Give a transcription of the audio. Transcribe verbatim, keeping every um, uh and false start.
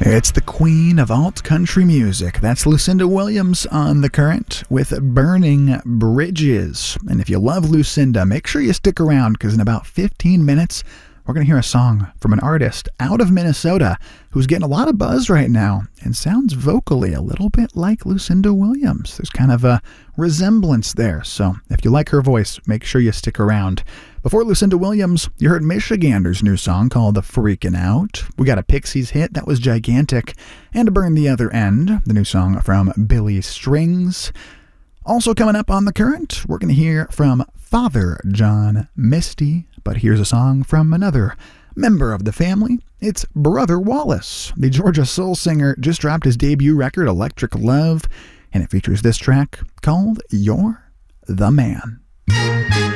It's the queen of alt country music. That's Lucinda Williams on The Current with Burning Bridges. And if you love Lucinda, make sure you stick around because in about fifteen minutes, we're going to hear a song from an artist out of Minnesota who's getting a lot of buzz right now and sounds vocally a little bit like Lucinda Williams. There's kind of a resemblance there. So if you like her voice, make sure you stick around. Before Lucinda Williams, you heard Michigander's new song called Freakin' Out. We got a Pixies hit that was gigantic. And to burn the other end, the new song from Billy Strings. Also coming up on The Current, we're going to hear from Father John Misty. But here's a song from another member of the family. It's Brother Wallace. The Georgia soul singer just dropped his debut record, Electric Love, and it features this track called You're the Man.